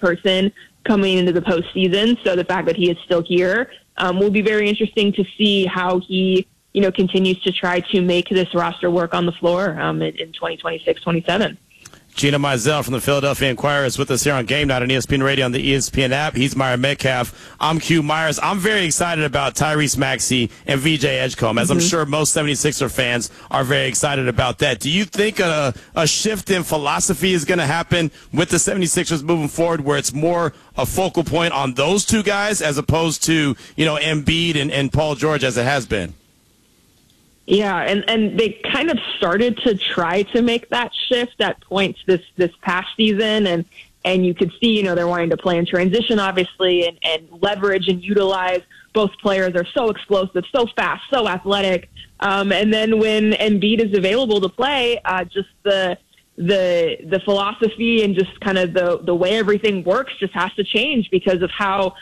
person coming into the postseason. So the fact that he is still here will be very interesting to see how he, continues to try to make this roster work on the floor in 2026-27. Gina Mizell from the Philadelphia Inquirer is with us here on Game Night on ESPN Radio on the ESPN app. He's Myron Metcalf. I'm Q Myers. I'm very excited about Tyrese Maxey and VJ Edgecombe, as I'm sure most 76er fans are very excited about that. Do you think a shift in philosophy is going to happen with the 76ers moving forward, where it's more a focal point on those two guys as opposed to, Embiid and Paul George as it has been? Yeah, and they kind of started to try to make that shift at points this past season, and you could see, they're wanting to play in transition, obviously, and leverage and utilize both players are so explosive, so fast, so athletic. And then when Embiid is available to play, just the philosophy and just kind of the way everything works just has to change because of how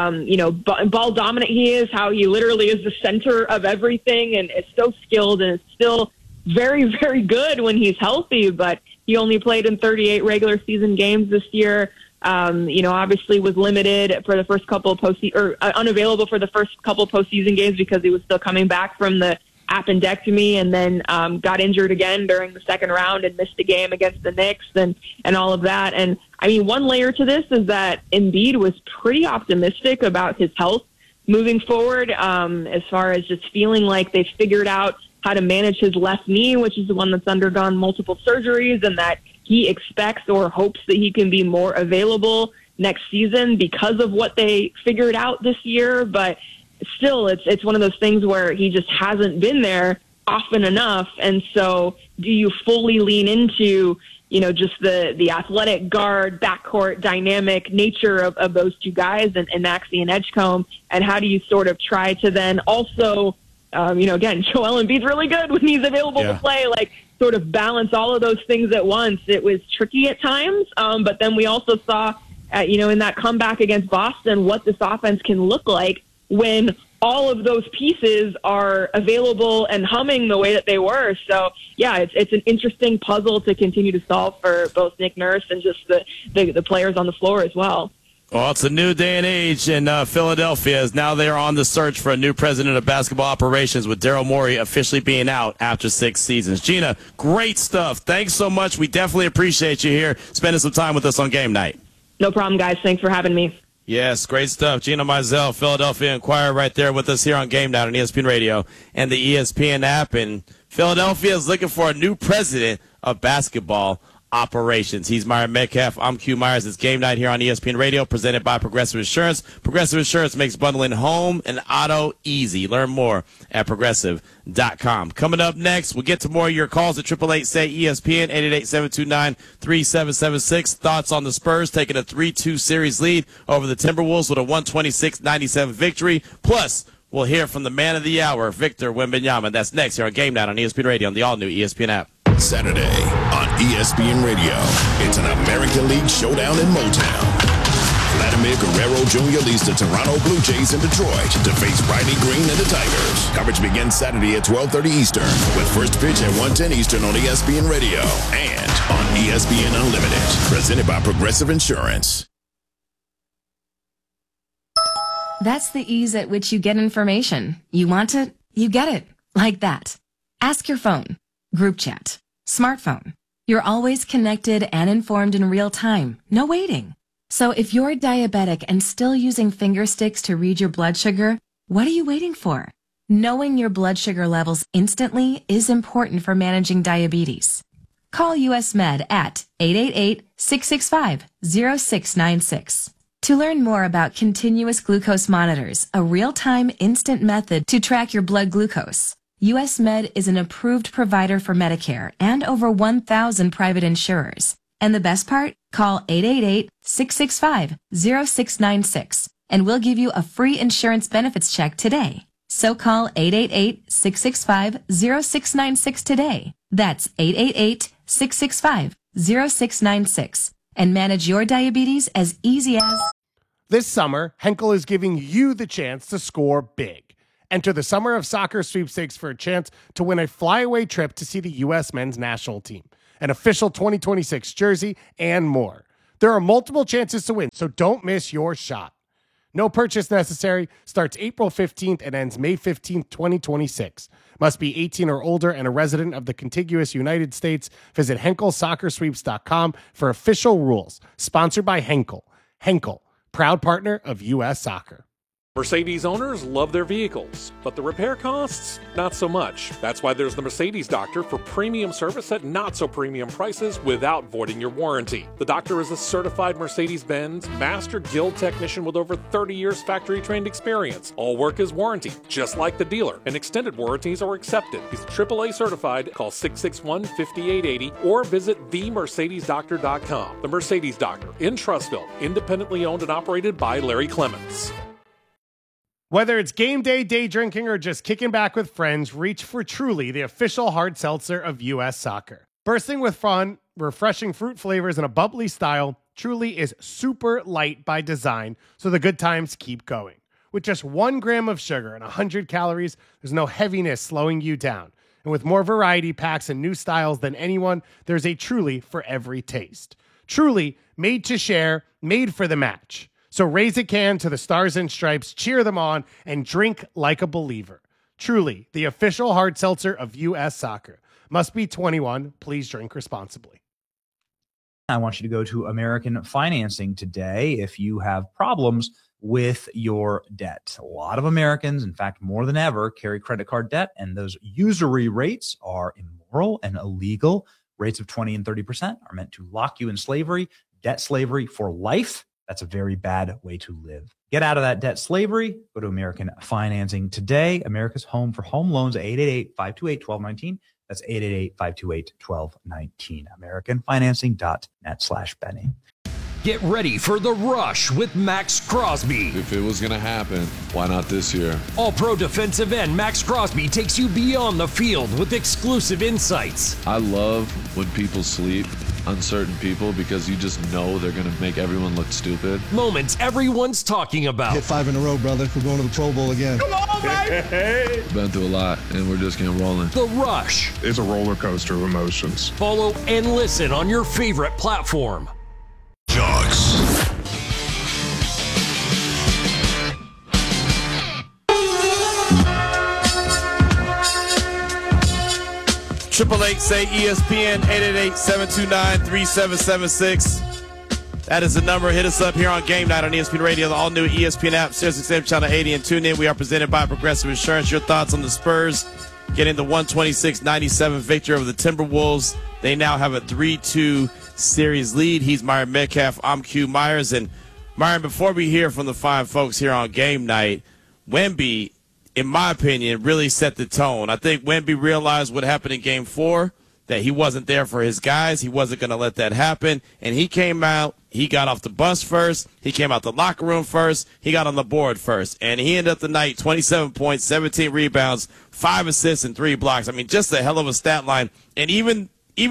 ball dominant he is, how he literally is the center of everything and is so skilled and is still very, very good when he's healthy, but he only played in 38 regular season games this year. Obviously was limited for the first couple of unavailable for the first couple of postseason games because he was still coming back from the appendectomy and then got injured again during the second round and missed a game against the Knicks and all of that. And I mean, one layer to this is that Embiid was pretty optimistic about his health moving forward, as far as just feeling like they figured out how to manage his left knee, which is the one that's undergone multiple surgeries, and that he expects or hopes that he can be more available next season because of what they figured out this year. But still, it's one of those things where he just hasn't been there often enough. And so do you fully lean into, just the athletic guard, backcourt dynamic nature of those two guys and Maxey and Edgecombe? And how do you sort of try to then also, again, Joel Embiid's really good when he's available to play, like sort of balance all of those things at once. It was tricky at times. But then we also saw, in that comeback against Boston, what this offense can look like when all of those pieces are available and humming the way that they were. So, yeah, it's an interesting puzzle to continue to solve for both Nick Nurse and just the players on the floor as well. Well, it's a new day and age in Philadelphia, as now they are on the search for a new president of basketball operations, with Daryl Morey officially being out after 6 seasons. Gina, great stuff. Thanks so much. We definitely appreciate you here spending some time with us on Game Night. No problem, guys. Thanks for having me. Yes, great stuff. Gina Mizell, Philadelphia Inquirer, right there with us here on Game Night on ESPN Radio and the ESPN app. And Philadelphia is looking for a new president of basketball operations. He's Myron Metcalf. I'm Q Myers. It's Game Night here on ESPN Radio, presented by Progressive Insurance. Progressive Insurance makes bundling home and auto easy. Learn more at progressive.com. Coming up next, we'll get to more of your calls at 888-SAY-ESPN, 888-729-3776. Thoughts on the Spurs taking a 3-2 series lead over the Timberwolves with a 126-97 victory. Plus, we'll hear from the man of the hour, Victor Wembanyama. That's next here on Game Night on ESPN Radio on the all-new ESPN app. Saturday on ESPN Radio, it's an American League showdown in Motown. Vladimir Guerrero Jr. leads the Toronto Blue Jays in Detroit to face Riley Green and the Tigers. Coverage begins Saturday at 12:30 Eastern, with first pitch at 1:10 Eastern on ESPN Radio and on ESPN Unlimited, presented by Progressive Insurance. That's the ease at which you get information. You want it, you get it. Like that. Ask your phone. Group chat. Smartphone. You're always connected and informed in real time. No waiting. So if you're diabetic and still using finger sticks to read your blood sugar, what are you waiting for? Knowing your blood sugar levels instantly is important for managing diabetes. Call US Med at 888-665-0696. To learn more about continuous glucose monitors, a real-time instant method to track your blood glucose, US Med is an approved provider for Medicare and over 1,000 private insurers. And the best part? Call 888-665-0696 and we'll give you a free insurance benefits check today. So call 888-665-0696 today. That's 888-665-0696 and manage your diabetes as easy as... This summer, Henkel is giving you the chance to score big. Enter the Summer of Soccer sweepstakes for a chance to win a flyaway trip to see the U.S. men's national team, an official 2026 jersey, and more. There are multiple chances to win, so don't miss your shot. No purchase necessary. Starts April 15th and ends May 15th, 2026. Must be 18 or older and a resident of the contiguous United States. Visit HenkelSoccerSweeps.com for official rules. Sponsored by Henkel. Henkel, proud partner of U.S. Soccer. Mercedes owners love their vehicles, but the repair costs, not so much. That's why there's the Mercedes Doctor for premium service at not so premium prices without voiding your warranty. The Doctor is a certified Mercedes-Benz Master Guild technician with over 30 years factory trained experience. All work is warranty, just like the dealer, and extended warranties are accepted. He's AAA certified. Call 661-5880 or visit themercedesdoctor.com. The Mercedes Doctor in Trussville, independently owned and operated by Larry Clements. Whether it's game day, day drinking, or just kicking back with friends, reach for Truly, the official hard seltzer of U.S. Soccer. Bursting with fun, refreshing fruit flavors, and a bubbly style, Truly is super light by design, so the good times keep going. With just 1 gram of sugar and 100 calories, there's no heaviness slowing you down. And with more variety packs and new styles than anyone, there's a Truly for every taste. Truly, made to share, made for the match. So raise a can to the Stars and Stripes, cheer them on, and drink like a believer. Truly, the official hard seltzer of U.S. Soccer. Must be 21. Please drink responsibly. I want you to go to American Financing today if you have problems with your debt. A lot of Americans, in fact, more than ever, carry credit card debt, and those usury rates are immoral and illegal. Rates of 20 and 30% are meant to lock you in slavery, debt slavery for life. That's a very bad way to live. Get out of that debt slavery. Go to American Financing today. America's home for home loans, 888-528-1219. That's 888-528-1219. AmericanFinancing.net/Benny. Get ready for The Rush with Max Crosby. If it was going to happen, why not this year? All-pro defensive end Max Crosby takes you beyond the field with exclusive insights. I love when people sleep, uncertain people, because you just know they're going to make everyone look stupid. Moments everyone's talking about. Hit 5 in a row, brother. We're going to the Pro Bowl again. Come on, baby! Been through a lot, and we're just getting rolling. The Rush. It's a roller coaster of emotions. Follow and listen on your favorite platform. Jocks. Triple Eight say ESPN 888-729-3776. That is the number. Hit us up here on Game Night on ESPN Radio, the all-new ESPN app, SiriusXM Channel 80, and tune in. We are presented by Progressive Insurance. Your thoughts on the Spurs getting the 126-97 victory over the Timberwolves. They now have a 3-2 series lead. He's Myron Metcalf. I'm Q Myers. And Myron, before we hear from the fine folks here on Game Night, Wemby, in my opinion, really set the tone. I think Wemby realized what happened in Game 4, that he wasn't there for his guys. He wasn't going to let that happen. And he came out. He got off the bus first. He came out the locker room first. He got on the board first. And he ended up the night 27 points, 17 rebounds, 5 assists, and 3 blocks. I mean, just a hell of a stat line. And even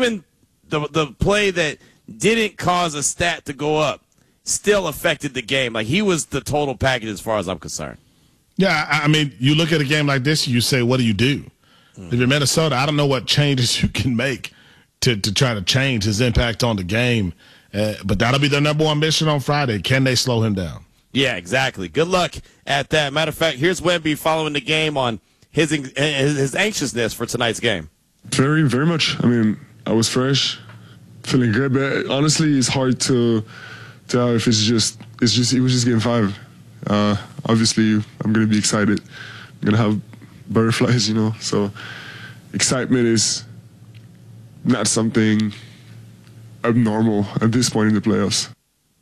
the play that didn't cause a stat to go up still affected the game. Like, he was the total package as far as I'm concerned. Yeah, I mean, you look at a game like this, you say, what do you do? If you're Minnesota, I don't know what changes you can make to try to change his impact on the game. But that'll be their number one mission on Friday. Can they slow him down? Yeah, exactly. Good luck at that. Matter of fact, here's Wemby following the game on his anxiousness for tonight's game. Very, very much. I mean, I was fresh, feeling good, but honestly, it's hard to tell if it was just game 5. Obviously, I'm going to be excited. I'm going to have butterflies, so excitement is not something abnormal at this point in the playoffs.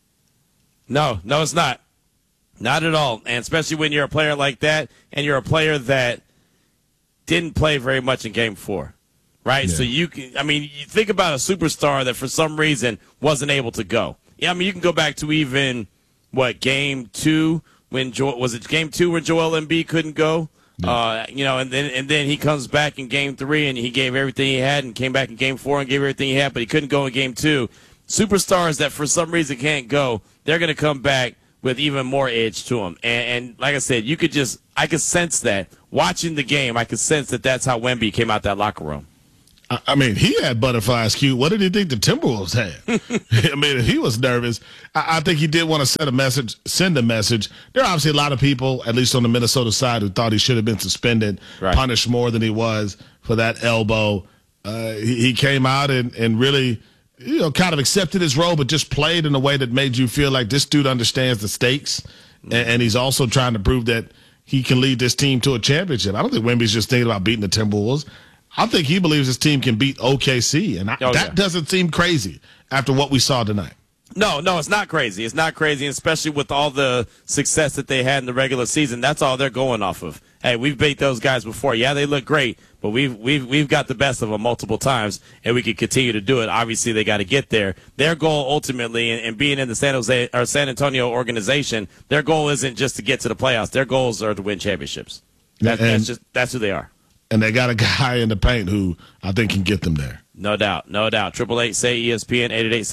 No, it's not. Not at all. And especially when you're a player like that and you're a player that didn't play very much in Game 4, right? Yeah. So you think about a superstar that for some reason wasn't able to go. Yeah, I mean, you can go back to even, Game 2, was it Game 2 where Joel Embiid couldn't go? Yeah. And then he comes back in Game 3 and he gave everything he had, and came back in Game 4 and gave everything he had, but he couldn't go in Game 2. Superstars that for some reason can't go, they're going to come back with even more edge to them. And like I said, I could sense that. Watching the game, I could sense that that's how Wemby came out that locker room. I mean, he had butterflies, Q. What did he think the Timberwolves had? I mean, he was nervous. I think he did want to send a message. There are obviously a lot of people, at least on the Minnesota side, who thought he should have been suspended, punished more than he was for that elbow. He came out and really, kind of accepted his role, but just played in a way that made you feel like this dude understands the stakes, and he's also trying to prove that he can lead this team to a championship. I don't think Wemby's just thinking about beating the Timberwolves. I think he believes his team can beat OKC, and that doesn't seem crazy after what we saw tonight. No, it's not crazy. It's not crazy, especially with all the success that they had in the regular season. That's all they're going off of. Hey, we've beat those guys before. Yeah, they look great, but we've got the best of them multiple times, and we can continue to do it. Obviously, they got to get there. Their goal ultimately, and being in the San Antonio organization, their goal isn't just to get to the playoffs. Their goals are to win championships. That's who they are. And they got a guy in the paint who I think can get them there. No doubt. 888-SAY-ESPN,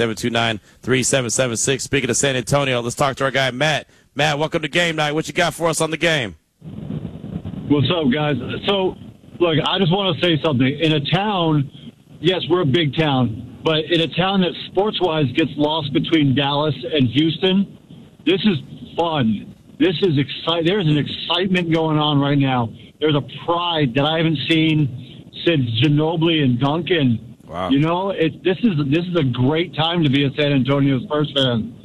888-729-3776. Speaking of San Antonio, let's talk to our guy, Matt. Matt, welcome to Game Night. What you got for us on the game? What's up, guys? So, look, I just want to say something. In a town, yes, we're a big town, but in a town that sports-wise gets lost between Dallas and Houston, this is fun. This is exciting. There's an excitement going on right now. There's a pride that I haven't seen since Ginobili and Duncan. Wow. This is a great time to be a San Antonio Spurs fan.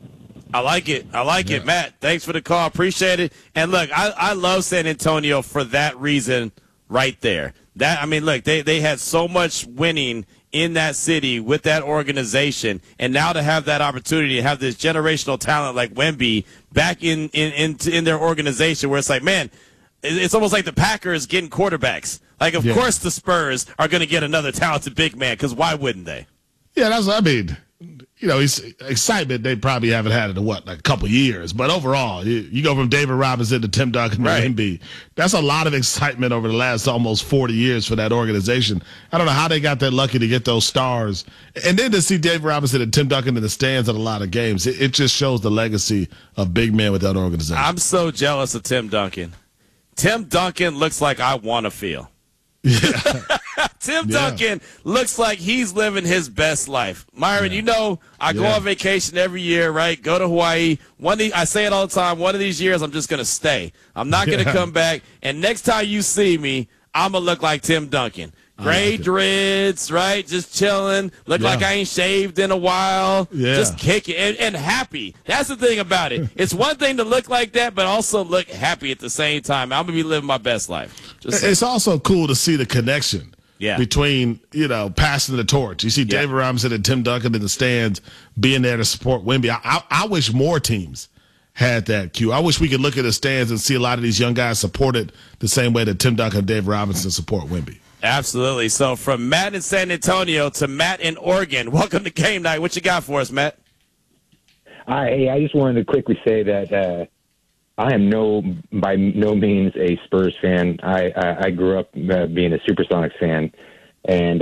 I like it. It, Matt. Thanks for the call. Appreciate it. And look, I love San Antonio for that reason right there. They had so much winning in that city with that organization, and now to have that opportunity to have this generational talent like Wemby back in their organization, where it's like, man, it's almost like the Packers getting quarterbacks. Like, of course the Spurs are going to get another talented big man, because why wouldn't they? Yeah, that's what I mean. It's excitement they probably haven't had in a couple years. But overall, you go from David Robinson to Tim Duncan to Wemby. That's a lot of excitement over the last almost 40 years for that organization. I don't know how they got that lucky to get those stars. And then to see David Robinson and Tim Duncan in the stands at a lot of games, it just shows the legacy of big men with that organization. I'm so jealous of Tim Duncan. Tim Duncan looks like I want to feel. Yeah. Tim Duncan looks like he's living his best life. Myron, I go on vacation every year, right? Go to Hawaii. I say it all the time. One of these years, I'm just going to stay. I'm not going to come back. And next time you see me, I'm going to look like Tim Duncan. Gray dreads, right? Just chilling. Look like I ain't shaved in a while. Yeah. Just kicking and happy. That's the thing about it. It's one thing to look like that, but also look happy at the same time. I'm going to be living my best life. It's also cool to see the connection between, passing the torch. You see David Robinson and Tim Duncan in the stands being there to support Wemby. I wish more teams had that, Q. I wish we could look at the stands and see a lot of these young guys supported the same way that Tim Duncan and David Robinson support Wemby. Absolutely. So from Matt in San Antonio to Matt in Oregon, welcome to Game Night. What you got for us, Matt? I just wanted to quickly say that I am by no means a Spurs fan. I grew up being a Supersonics fan, and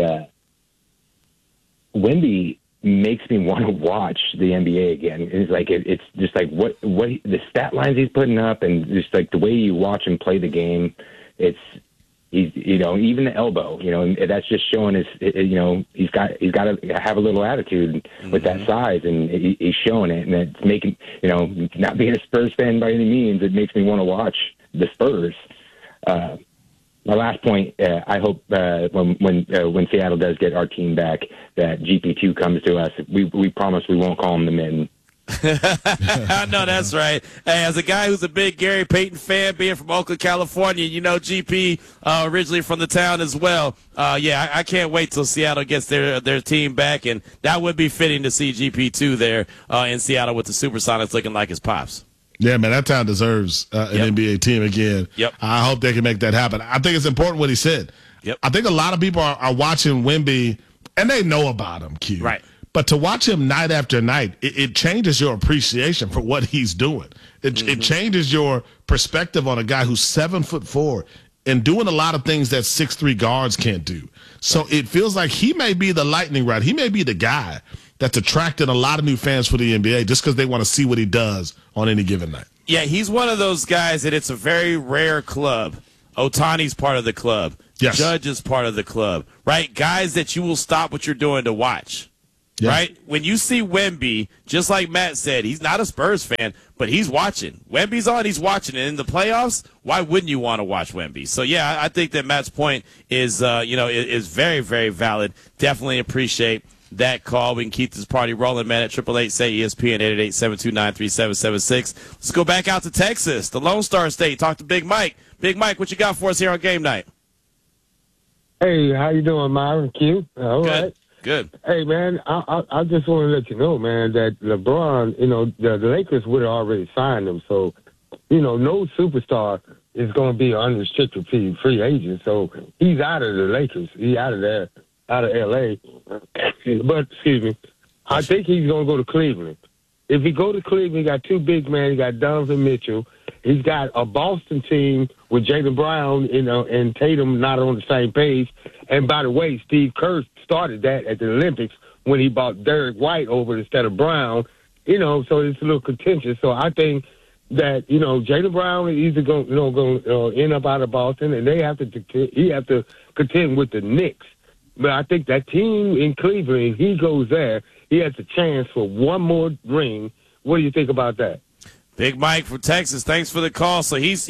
Wemby makes me want to watch the NBA again. It's just like what the stat lines he's putting up, and just like the way you watch him play the game. He's even the elbow, and that's just showing he's got to have a little attitude with that size, and he's showing it, and it's making, not being a Spurs fan by any means, it makes me want to watch the Spurs. My last point, I hope when Seattle does get our team back, that GP2 comes to us. We promise we won't call him the Mitten. I know that's right. Hey, as a guy who's a big Gary Payton fan, being from Oakland, California, GP originally from the town as well. I can't wait till Seattle gets their team back, and that would be fitting to see GP2 there in Seattle with the Supersonics looking like his pops. Yeah, man, that town deserves an NBA team again. Yep. I hope they can make that happen. I think it's important what he said. Yep. I think a lot of people are watching Wemby, and they know about him, Q. Right. But to watch him night after night, it changes your appreciation for what he's doing. It changes your perspective on a guy who's 7'4" and doing a lot of things that 6'3" guards can't do. So it feels like he may be the lightning rod. He may be the guy that's attracting a lot of new fans for the NBA just because they want to see what he does on any given night. Yeah, he's one of those guys that it's a very rare club. Ohtani's part of the club. Yes. Judge is part of the club, right? Guys that you will stop what you're doing to watch. Yeah. Right? When you see Wemby, just like Matt said, he's not a Spurs fan, but he's watching. Wemby's on, he's watching. And in the playoffs, why wouldn't you want to watch Wemby? So, yeah, I think that Matt's point is, is very, very valid. Definitely appreciate that call. We can keep this party rolling, man, at 888-SAY-ESPN, 888-729-3776. Let's go back out to Texas, the Lone Star State. Talk to Big Mike. Big Mike, what you got for us here on game night? Hey, how you doing, Myron? Q? All Good. right. Good. Hey, man, I just want to let you know, man, that LeBron, the Lakers would have already signed him. So, no superstar is going to be an unrestricted free agent. So he's out of the Lakers. He's out of there, out of L.A. But, excuse me, I think he's going to go to Cleveland. If he go to Cleveland, he got two big men. He got Donovan Mitchell. He's got a Boston team with Jaylen Brown, and Tatum not on the same page. And by the way, Steve Kerr started that at the Olympics when he brought Derek White over instead of Brown. So it's a little contentious. So I think that Jaylen Brown is either going to end up out of Boston, and he have to contend with the Knicks. But I think that team in Cleveland, if he goes there, he has a chance for one more ring. What do you think about that? Big Mike from Texas, thanks for the call. So he's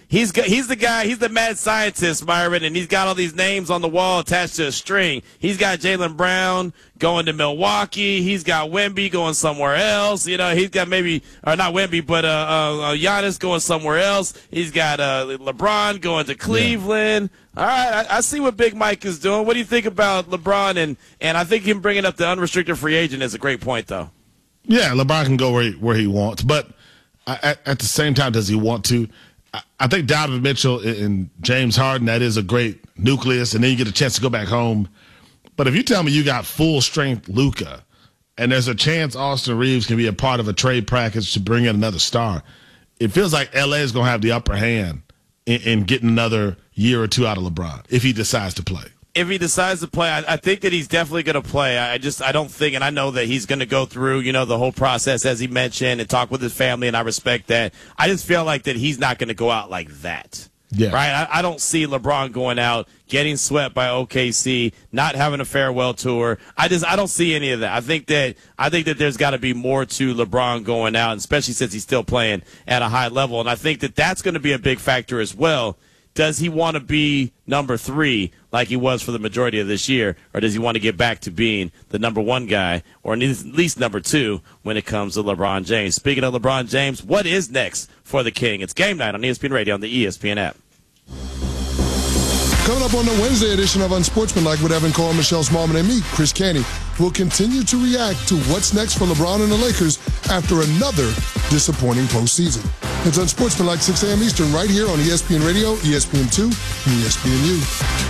the guy, he's the mad scientist, Myron, and he's got all these names on the wall attached to a string. He's got Jaylen Brown going to Milwaukee. He's got Wemby going somewhere else. He's got not Wemby, but Giannis going somewhere else. He's got LeBron going to Cleveland. Yeah. All right, I see what Big Mike is doing. What do you think about LeBron? And I think him bringing up the unrestricted free agent is a great point, though. Yeah, LeBron can go where he wants, but at the same time, does he want to? I think Donovan Mitchell and James Harden, that is a great nucleus, and then you get a chance to go back home. But if you tell me you got full-strength Luka, and there's a chance Austin Reeves can be a part of a trade package to bring in another star, it feels like L.A. is going to have the upper hand in getting another year or two out of LeBron if he decides to play. If he decides to play, I think that he's definitely going to play. I don't think, and I know that he's going to go through, the whole process as he mentioned and talk with his family, and I respect that. I just feel like that he's not going to go out like that. Yeah. Right? I don't see LeBron going out, getting swept by OKC, not having a farewell tour. I don't see any of that. I think that there's got to be more to LeBron going out, especially since he's still playing at a high level. And I think that that's going to be a big factor as well. Does he want to be number 3 like he was for the majority of this year, or does he want to get back to being the number 1 guy, or at least number 2 when it comes to LeBron James? Speaking of LeBron James, what is next for the King? It's Game Night on ESPN Radio on the ESPN app. Coming up on the Wednesday edition of Unsportsmanlike with Evan Cole, Michelle Smallman, and me, Chris Canty, will continue to react to what's next for LeBron and the Lakers after another disappointing postseason. It's Unsportsmanlike 6 a.m. Eastern right here on ESPN Radio, ESPN2, and ESPNU.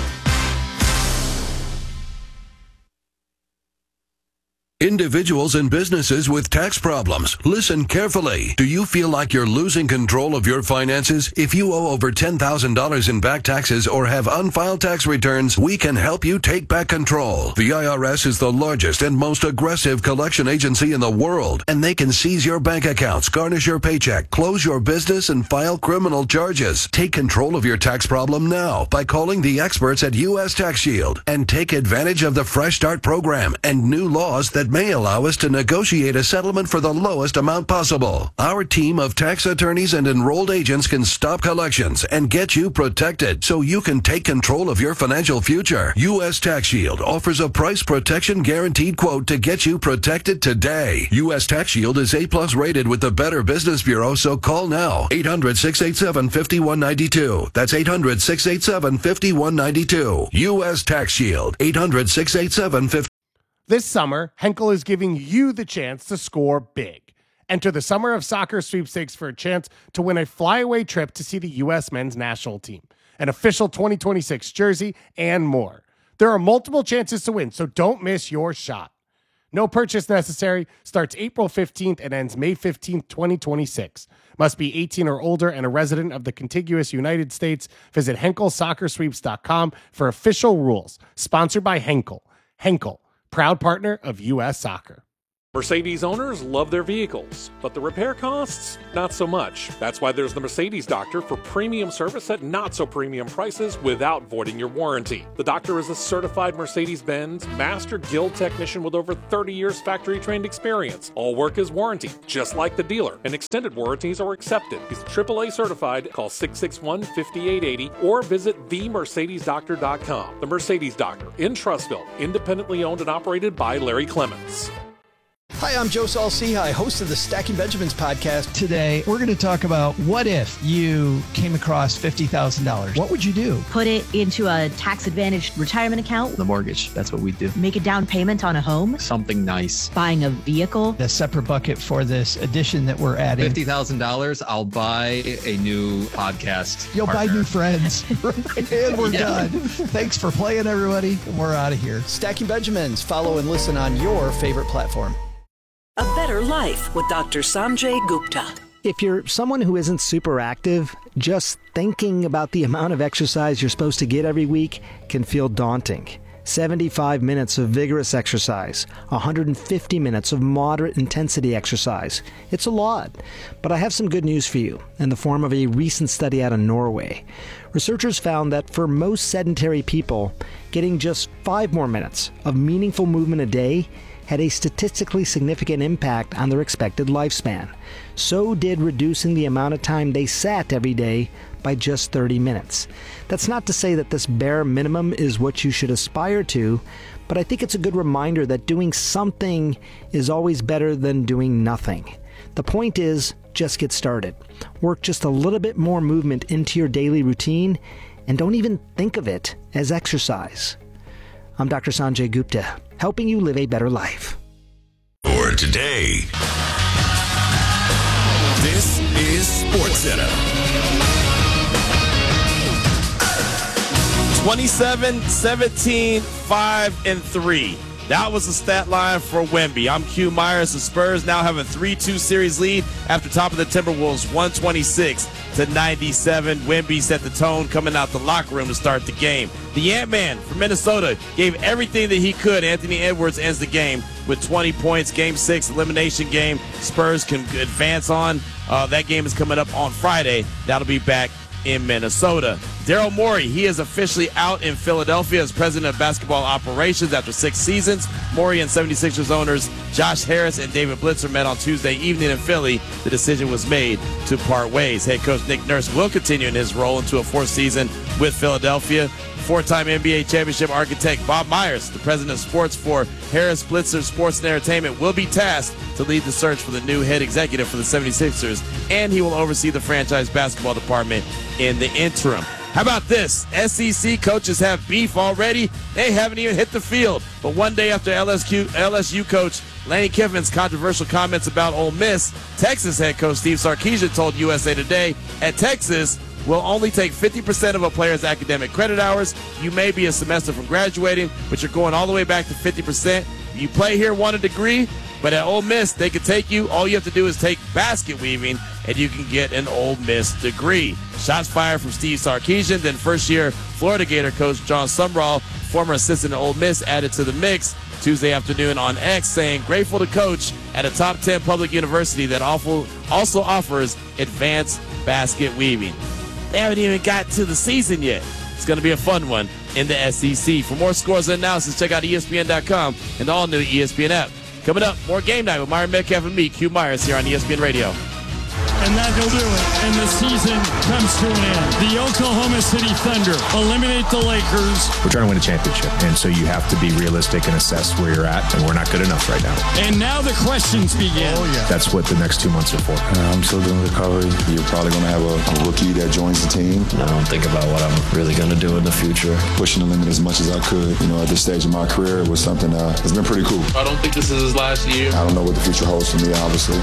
Individuals and businesses with tax problems, listen carefully. Do you feel like you're losing control of your finances? If you owe over $10,000 in back taxes or have unfiled tax returns, we can help you take back control. The IRS is the largest and most aggressive collection agency in the world, and they can seize your bank accounts, garnish your paycheck, close your business, and file criminal charges. Take control of your tax problem now by calling the experts at U.S. Tax Shield and take advantage of the Fresh Start program and new laws that may allow us to negotiate a settlement for the lowest amount possible. Our team of tax attorneys and enrolled agents can stop collections and get you protected so you can take control of your financial future. U.S. Tax Shield offers a price protection guaranteed quote to get you protected today. U.S. Tax Shield is A+ rated with the Better Business Bureau, so call now. 800-687-5192. That's 800-687-5192. U.S. Tax Shield. 800-687-5192. This summer, Henkel is giving you the chance to score big. Enter the Summer of Soccer sweepstakes for a chance to win a flyaway trip to see the U.S. men's national team, an official 2026 jersey, and more. There are multiple chances to win, so don't miss your shot. No purchase necessary, starts April 15th and ends May 15th, 2026. Must be 18 or older and a resident of the contiguous United States. Visit HenkelSoccerSweeps.com for official rules. Sponsored by Henkel. Henkel, proud partner of U.S. Soccer. Mercedes owners love their vehicles, but the repair costs, not so much. That's why there's the Mercedes Doctor for premium service at not so premium prices without voiding your warranty. The doctor is a certified Mercedes-Benz Master Guild technician with over 30 years factory trained experience. All work is warranty, just like the dealer, and extended warranties are accepted. He's AAA certified. Call 661-5880 or visit themercedesdoctor.com. The Mercedes Doctor in Trussville, independently owned and operated by Larry Clements. Hi, I'm Joe Saul-Sehy, host of the Stacking Benjamins podcast. Today, we're going to talk about what if you came across $50,000. What would you do? Put it into a tax-advantaged retirement account. The mortgage, that's what we do. Make a down payment on a home. Something nice. Buying a vehicle. A separate bucket for this addition that we're adding. $50,000, I'll buy a new podcast You'll partner. buy new friends. And we're done. Thanks for playing, everybody. We're out of here. Stacking Benjamins. Follow and listen on your favorite platform. A Better Life with Dr. Sanjay Gupta. If you're someone who isn't super active, just thinking about the amount of exercise you're supposed to get every week can feel daunting. 75 minutes of vigorous exercise, 150 minutes of moderate intensity exercise. It's a lot. But I have some good news for you in the form of a recent study out of Norway. Researchers found that for most sedentary people, getting just 5 more minutes of meaningful movement a day had a statistically significant impact on their expected lifespan. So did reducing the amount of time they sat every day by just 30 minutes. That's not to say that this bare minimum is what you should aspire to, but I think it's a good reminder that doing something is always better than doing nothing. The point is, just get started. Work just a little bit more movement into your daily routine, and don't even think of it as exercise. I'm Dr. Sanjay Gupta, helping you live a better life. For today, this is SportsCenter. 27-17, 5-3. That was the stat line for Wemby. I'm Q Myers. The Spurs now have a 3-2 series lead after topping the Timberwolves 126-97. Wemby set the tone coming out the locker room to start the game. The Ant-Man from Minnesota gave everything that he could. Anthony Edwards ends the game with 20 points. Game 6 elimination game. Spurs can advance on. That game is coming up on Friday. That'll be back in Minnesota. Daryl Morey, he is officially out in Philadelphia as president of basketball operations after 6 seasons. Morey and 76ers owners Josh Harris and David Blitzer met on Tuesday evening in Philly. The decision was made to part ways. Head coach Nick Nurse will continue in his role into a 4th season with Philadelphia. 4-time NBA championship architect Bob Myers, the president of sports for Harris Blitzer Sports and Entertainment, will be tasked to lead the search for the new head executive for the 76ers, and he will oversee the franchise basketball department in the interim. How about this? SEC coaches have beef already. They haven't even hit the field. But one day after LSU coach Lane Kiffin's controversial comments about Ole Miss, Texas head coach Steve Sarkisian told USA Today, at Texas, we'll only take 50% of a player's academic credit hours. You may be a semester from graduating, but you're going all the way back to 50%. You play here, want a degree, but at Ole Miss, they could take you. All you have to do is take basket weaving, and you can get an Ole Miss degree. Shots fired from Steve Sarkisian. Then first-year Florida Gator coach John Sumrall, former assistant at Ole Miss, added to the mix Tuesday afternoon on X, saying, grateful to coach at a top 10 public university that also offers advanced basket weaving. They haven't even got to the season yet. It's going to be a fun one in the SEC. For more scores and analysis, check out ESPN.com and the all-new ESPN app. Coming up, more Game Night with Myron Metcalf and me, Q Myers, here on ESPN Radio. And that'll do it. And the season comes to an end. The Oklahoma City Thunder eliminate the Lakers. We're trying to win a championship, and so you have to be realistic and assess where you're at, and we're not good enough right now. And now the questions begin. That's what the next 2 months are for. I'm still doing recovery. You're probably going to have a rookie that joins the team. I don't think about what I'm really going to do in the future. Pushing the limit as much as I could, at this stage of my career was something that's been pretty cool. I don't think this is his last year. I don't know what the future holds for me, obviously.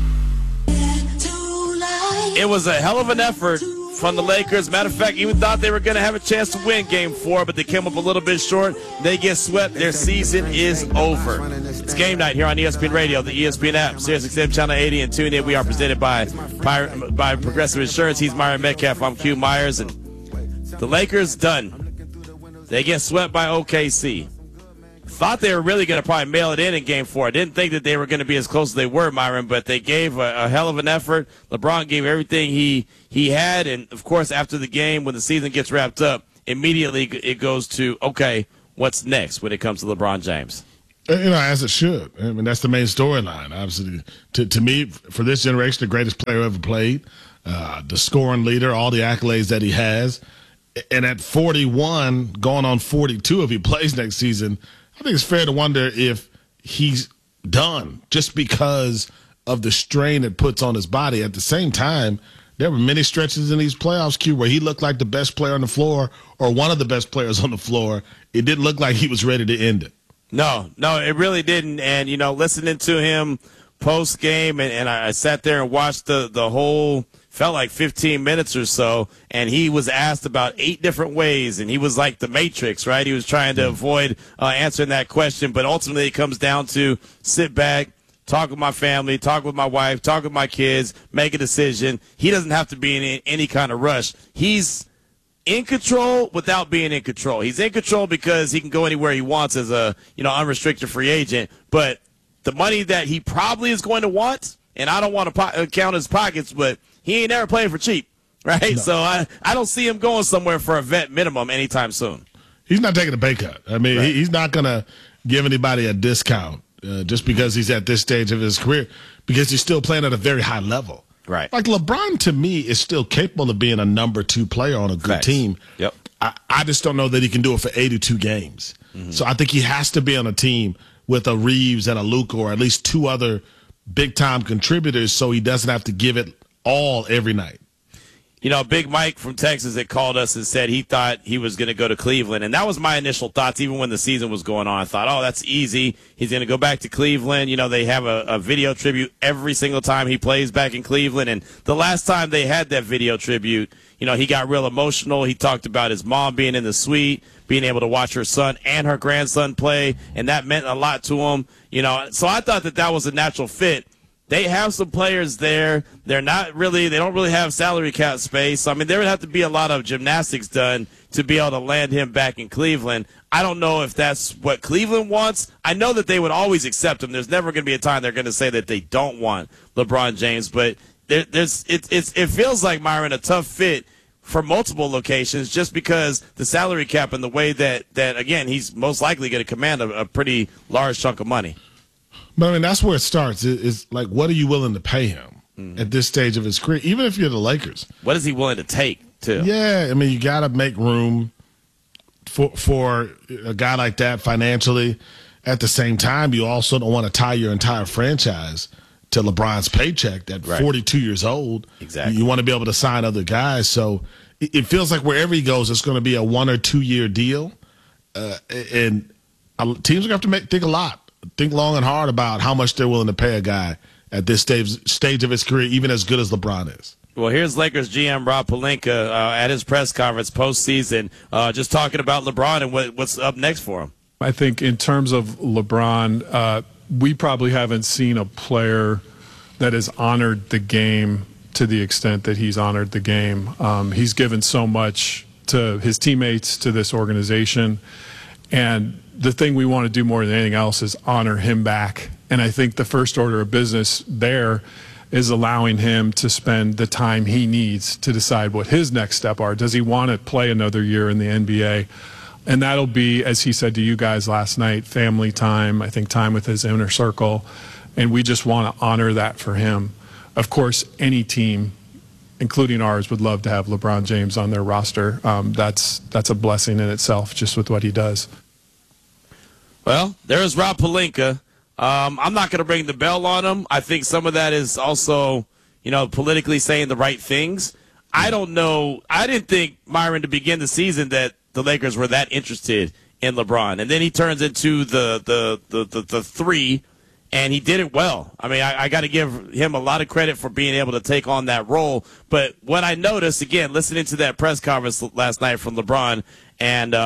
It was a hell of an effort from the Lakers. Matter of fact, even thought they were going to have a chance to win Game 4, but they came up a little bit short. They get swept. Their season is over. It's Game Night here on ESPN Radio, the ESPN app, SiriusXM Channel 80, and tune in. We are presented by Progressive Insurance. He's Myron Metcalf. I'm Q Myers. And the Lakers done. They get swept by OKC. thought they were really going to probably mail it in Game 4. I didn't think that they were going to be as close as they were, Myron, but they gave a hell of an effort. LeBron gave everything he had, and, of course, after the game, when the season gets wrapped up, immediately it goes to, okay, what's next when it comes to LeBron James? As it should. I mean, that's the main storyline. Obviously, to me, for this generation, the greatest player ever played, the scoring leader, all the accolades that he has. And at 41, going on 42, if he plays next season, I think it's fair to wonder if he's done just because of the strain it puts on his body. At the same time, there were many stretches in these playoffs, Q, where he looked like the best player on the floor or one of the best players on the floor. It didn't look like he was ready to end it. No, it really didn't. And, listening to him post-game, and I sat there and watched the whole, felt like 15 minutes or so, and he was asked about 8 different ways, and he was like the Matrix, right? He was trying to avoid answering that question, but ultimately it comes down to sit back, talk with my family, talk with my wife, talk with my kids, make a decision. He doesn't have to be in any kind of rush. He's in control without being in control. He's in control because he can go anywhere he wants as a unrestricted free agent. But the money that he probably is going to want, and I don't want to count his pockets, but he ain't never playing for cheap, right? No. So I don't see him going somewhere for a vet minimum anytime soon. He's not taking a pay cut. I mean, right. He's not going to give anybody a discount just because he's at this stage of his career, because he's still playing at a very high level. Right. Like LeBron, to me, is still capable of being a number 2 player on a good team. Yep. I just don't know that he can do it for 82 games. Mm-hmm. So I think he has to be on a team with a Reeves and a Luka, or at least 2 other big-time contributors, so he doesn't have to give it all every night. Big Mike from Texas had called us and said he thought he was going to go to Cleveland. And that was my initial thoughts, even when the season was going on. I thought, oh, that's easy. He's going to go back to Cleveland. They have a video tribute every single time he plays back in Cleveland. And the last time they had that video tribute, he got real emotional. He talked about his mom being in the suite, being able to watch her son and her grandson play. And that meant a lot to him. So I thought that was a natural fit. They have some players there. They don't really have salary cap space. I mean, there would have to be a lot of gymnastics done to be able to land him back in Cleveland. I don't know if that's what Cleveland wants. I know that they would always accept him. There's never going to be a time they're going to say that they don't want LeBron James. But it feels like, Myron, a tough fit for multiple locations just because the salary cap and the way that again, he's most likely going to command a pretty large chunk of money. But, I mean, that's where it starts. It's like, what are you willing to pay him at this stage of his career, even if you're the Lakers? What is he willing to take, too? Yeah, I mean, you got to make room for a guy like that financially. At the same time, you also don't want to tie your entire franchise to LeBron's paycheck at 42 years old. Exactly. You want to be able to sign other guys. So it feels like wherever he goes, it's going to be a 1 or 2 year deal. And teams are going to have to think a lot. Think long and hard about how much they're willing to pay a guy at this stage of his career, even as good as LeBron is. Well, here's Lakers GM Rob Pelinka at his press conference postseason, just talking about LeBron and what's up next for him. I think in terms of LeBron, we probably haven't seen a player that has honored the game to the extent that he's honored the game. He's given so much to his teammates, to this organization, and the thing we want to do more than anything else is honor him back. And I think the first order of business there is allowing him to spend the time he needs to decide what his next step are. Does he want to play another year in the NBA? And that'll be, as he said to you guys last night, family time, I think time with his inner circle. And we just want to honor that for him. Of course, any team, including ours, would love to have LeBron James on their roster. That's a blessing in itself, just with what he does. Well, there's Rob Pelinka. I'm not going to ring the bell on him. I think some of that is also, politically saying the right things. I don't know. I didn't think, Myron, to begin the season that the Lakers were that interested in LeBron. And then he turns into the 3, and he did it well. I mean, I got to give him a lot of credit for being able to take on that role. But what I noticed, again, listening to that press conference last night from LeBron, and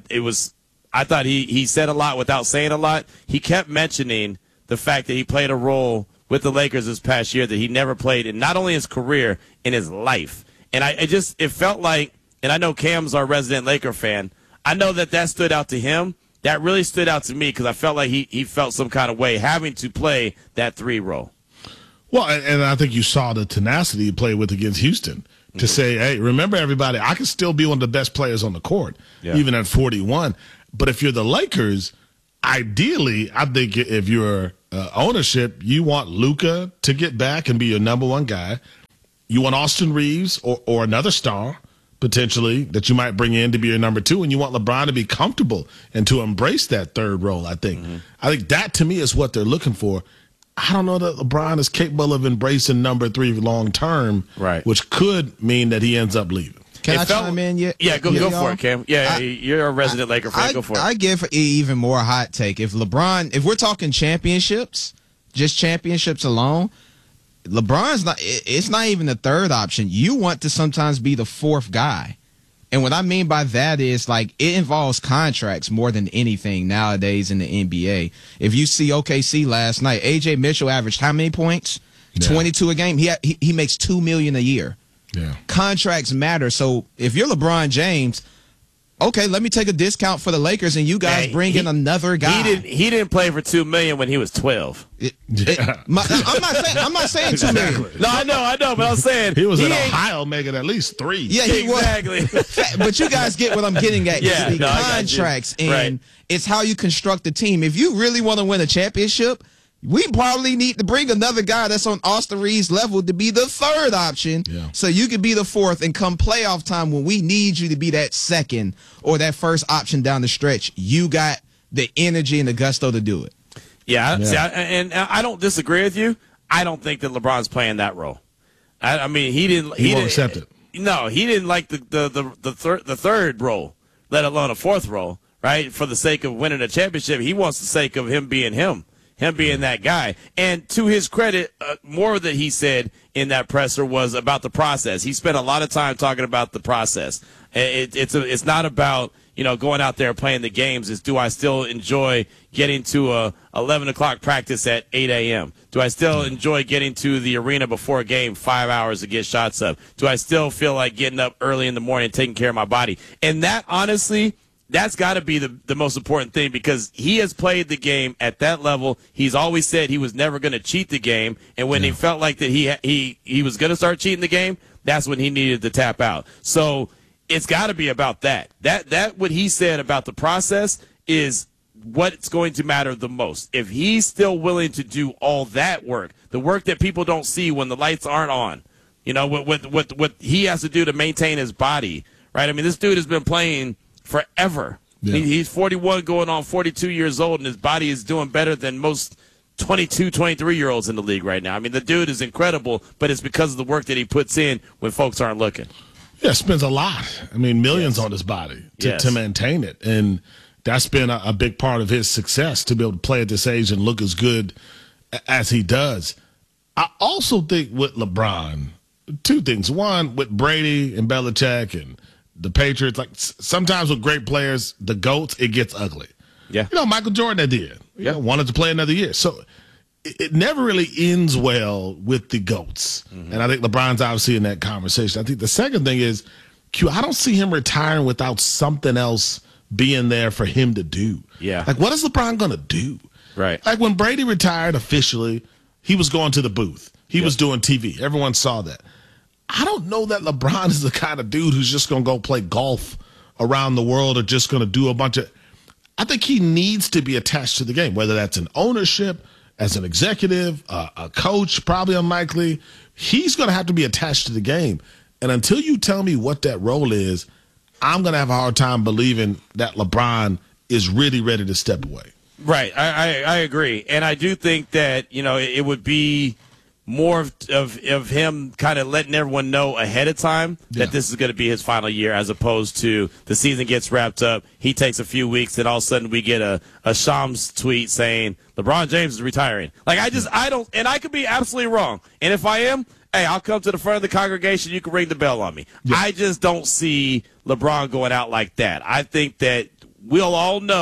I thought he said a lot without saying a lot. He kept mentioning the fact that he played a role with the Lakers this past year that he never played in not only his career, in his life. And it felt like, and I know Cam's our resident Laker fan, I know that stood out to him, that really stood out to me because I felt like he felt some kind of way having to play that 3 role. Well, and I think you saw the tenacity he played with against Houston to say, hey, remember everybody, I can still be one of the best players on the court, even at 41. But if you're the Lakers, ideally, I think if you're ownership, you want Luka to get back and be your number 1 guy. You want Austin Reeves or another star, potentially, that you might bring in to be your number 2, and you want LeBron to be comfortable and to embrace that 3rd role, I think. I think that, to me, is what they're looking for. I don't know that LeBron is capable of embracing number 3 long term, which could mean that he ends up leaving. Can I chime in? Yeah, go for it, Cam. Yeah, you're a resident Laker fan. Go for it. I give even more hot take. If we're talking championships, just championships alone, it's not even the 3rd option. You want to sometimes be the 4th guy. And what I mean by that is, like, it involves contracts more than anything nowadays in the NBA. If you see OKC last night, A.J. Mitchell averaged how many points? 22 a game. He makes $2 million a year. Yeah. Contracts matter. So if you're LeBron James, okay, let me take a discount for the Lakers, and you guys bring in another guy. He didn't play for $2 million when he was 12. I'm not saying $2 million. No, I know, but I'm saying he was in Ohio making at least 3. Yeah, he was. But you guys get what I'm getting at. Yeah, the contracts, and it's how you construct the team. If you really want to win a championship, we probably need to bring another guy that's on Austin Reeves' level to be the 3rd option, so you can be the 4th, and come playoff time when we need you to be that 2nd or that 1st option down the stretch, you got the energy and the gusto to do it. Yeah. See, I don't disagree with you. I don't think that LeBron's playing that role. I mean, he won't accept it. No, he didn't like the 3rd role, let alone a 4th role, right? For the sake of winning a championship, he wants the sake of him being him being that guy. And to his credit, more that he said in that presser was about the process. He spent a lot of time talking about the process. It's not about, going out there playing the games. It's, do I still enjoy getting to a 11 o'clock practice at 8 a.m.? Do I still enjoy getting to the arena before a game 5 hours to get shots up? Do I still feel like getting up early in the morning and taking care of my body? And that, honestly, that's got to be the most important thing, because he has played the game at that level. He's always said he was never going to cheat the game, and when he felt like that he was going to start cheating the game, that's when he needed to tap out. So it's got to be about that. That what he said about the process is what's going to matter the most. If he's still willing to do all that work, the work that people don't see when the lights aren't on, what he has to do to maintain his body, right? I mean, this dude has been playing forever. Yeah. He's 41 going on 42 years old, and his body is doing better than most 22, 23-year-olds in the league right now. I mean, the dude is incredible, but it's because of the work that he puts in when folks aren't looking. Yeah, spends a lot. I mean, millions on his body to maintain it. And that's been a big part of his success, to be able to play at this age and look as good as he does. I also think with LeBron, 2 things. One, with Brady and Belichick and the Patriots, like sometimes with great players, the GOATs, it gets ugly. Yeah. Michael Jordan did. Wanted to play another year. So it never really ends well with the GOATs. Mm-hmm. And I think LeBron's obviously in that conversation. I think the second thing is, I don't see him retiring without something else being there for him to do. Yeah. Like, what is LeBron going to do? Right. Like when Brady retired officially, he was going to the booth. He was doing TV. Everyone saw that. I don't know that LeBron is the kind of dude who's just going to go play golf around the world or just going to do a bunch of – I think he needs to be attached to the game, whether that's an ownership, as an executive, a coach, probably unlikely. He's going to have to be attached to the game. And until you tell me what that role is, I'm going to have a hard time believing that LeBron is really ready to step away. Right. I agree. And I do think that, it would be – more of him kind of letting everyone know ahead of time that this is going to be his final year, as opposed to the season gets wrapped up, he takes a few weeks, and all of a sudden we get a Shams tweet saying LeBron James is retiring. Like, I don't, and I could be absolutely wrong. And if I am, hey, I'll come to the front of the congregation. You can ring the bell on me. Yeah. I just don't see LeBron going out like that. I think that we'll all know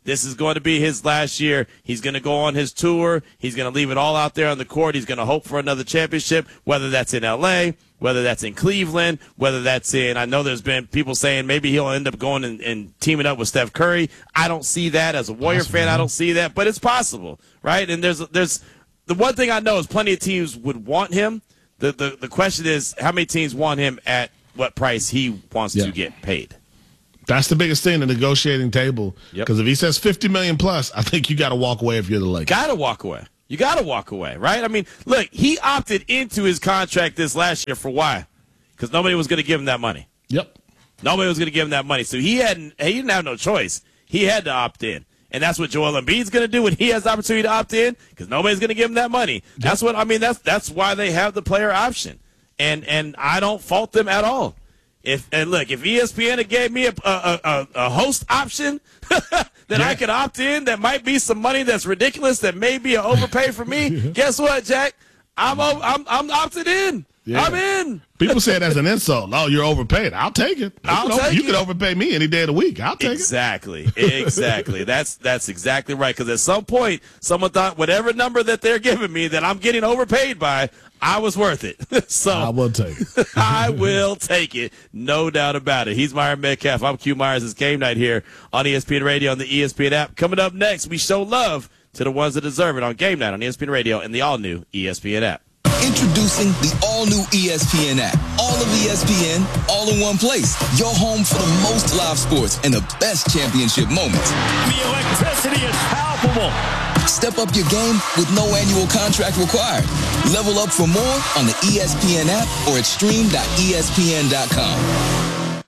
This is going to be his last year. He's going to go on his tour. He's going to leave it all out there on the court. He's going to hope for another championship, whether that's in L.A., whether that's in Cleveland, whether that's in – I know there's been people saying maybe he'll end up going and teaming up with Steph Curry. I don't see that. As a Warrior fan, I don't see that. But it's possible, right? And there's the one thing I know is plenty of teams would want him. The question is how many teams want him at what price he wants to get paid. That's the biggest thing, the negotiating table. Because if he says $50 million plus, I think you got to walk away if you're the Lakers. Got to walk away. You got to walk away, right? I mean, look, he opted into his contract this last year for why? Because nobody was going to give him that money. Yep. Nobody was going to give him that money. So he didn't have no choice. He had to opt in. And that's what Joel Embiid's going to do when he has the opportunity to opt in, because nobody's going to give him that money. That's what I mean. That's why they have the player option. And I don't fault them at all. If ESPN had gave me a host option that I could opt in, that might be some money that's ridiculous, that may be an overpay for me. Guess what, Jack? I'm opted in. Yeah. I'm in. People say it as an insult. Oh, you're overpaid. I'll take it. You can overpay me any day of the week. I'll take it. Exactly. That's exactly right. Because at some point, someone thought whatever number that they're giving me that I'm getting overpaid by, I was worth it. So I will take it. I will take it. No doubt about it. He's Myron Metcalf. I'm Q Myers. It's game night here on ESPN Radio on the ESPN app. Coming up next, we show love to the ones that deserve it on game night on ESPN Radio and the all-new ESPN app. Introducing the all-new ESPN app. All of ESPN, all in one place. Your home for the most live sports and the best championship moments. The electricity is palpable. Step up your game with no annual contract required. Level up for more on the ESPN app or at stream.espn.com.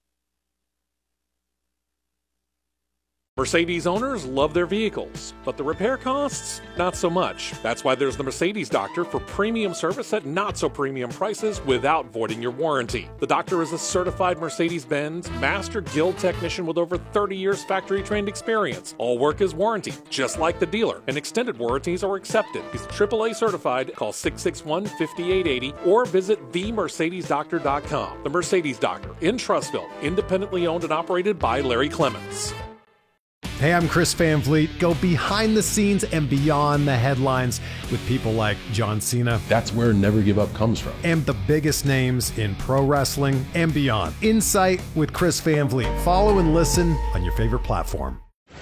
Mercedes owners love their vehicles, but the repair costs, not so much. That's why there's the Mercedes Doctor for premium service at not so premium prices without voiding your warranty. The Doctor is a certified Mercedes-Benz Master Guild technician with over 30 years factory-trained experience. All work is warranted, just like the dealer, and extended warranties are accepted. He's AAA certified. Call 661-5880 or visit themercedesdoctor.com. The Mercedes Doctor in Trussville, independently owned and operated by Larry Clements. Hey, I'm Chris Van Vliet. Go behind the scenes and beyond the headlines with people like John Cena. That's where Never Give Up comes from. And the biggest names in pro wrestling and beyond. Insight with Chris Van Vliet. Follow and listen on your favorite platform.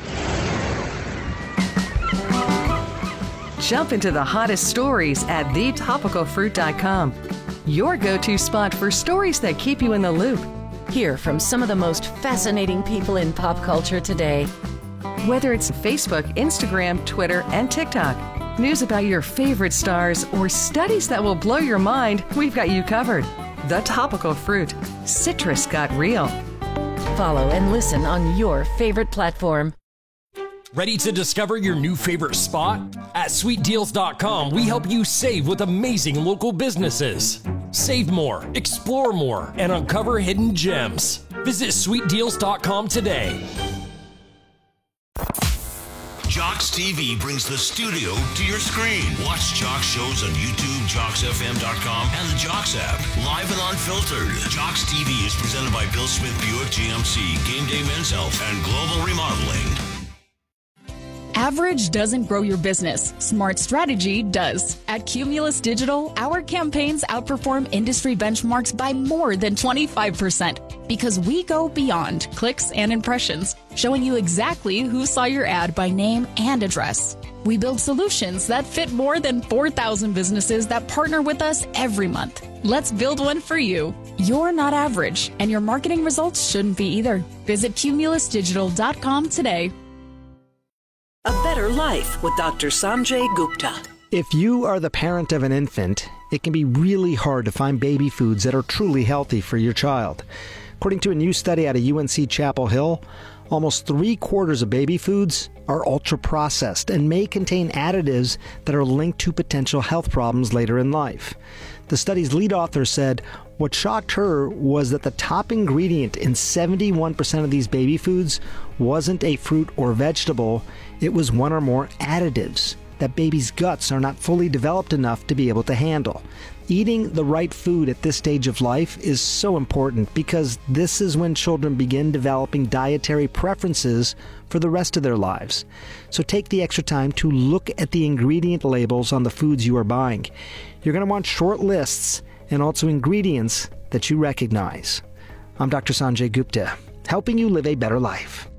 Jump into the hottest stories at thetopicalfruit.com. Your go-to spot for stories that keep you in the loop. Hear from some of the most fascinating people in pop culture today. Whether it's Facebook, Instagram, Twitter, and TikTok, news about your favorite stars, or studies that will blow your mind, we've got you covered. The Topical Fruit. Citrus got real. Follow and listen on your favorite platform. Ready to discover your new favorite spot? At sweetdeals.com, we help you save with amazing local businesses. Save more, explore more, and uncover hidden gems. Visit sweetdeals.com today. Jocks TV brings the studio to your screen. Watch Jocks shows on YouTube, JocksFM.com, and the Jocks app. Live and unfiltered. Jocks TV is presented by Bill Smith Buick GMC, Game Day Men's Health, and Global Remodeling. Average doesn't grow your business. Smart strategy does. At Cumulus Digital, our campaigns outperform industry benchmarks by more than 25% because we go beyond clicks and impressions, showing you exactly who saw your ad by name and address. We build solutions that fit more than 4,000 businesses that partner with us every month. Let's build one for you. You're not average, and your marketing results shouldn't be either. Visit cumulusdigital.com today. A Better Life with Dr. Sanjay Gupta. If you are the parent of an infant, it can be really hard to find baby foods that are truly healthy for your child. According to a new study out of UNC Chapel Hill, almost 3/4 of baby foods are ultra-processed and may contain additives that are linked to potential health problems later in life. The study's lead author said what shocked her was that the top ingredient in 71% of these baby foods wasn't a fruit or vegetable, it was one or more additives. that babies' guts are not fully developed enough to be able to handle. Eating the right food at this stage of life is so important because this is when children begin developing dietary preferences for the rest of their lives. So take the extra time to look at the ingredient labels on the foods you are buying. You're going to want short lists and also ingredients that you recognize. I'm Dr. Sanjay Gupta, helping you live a better life.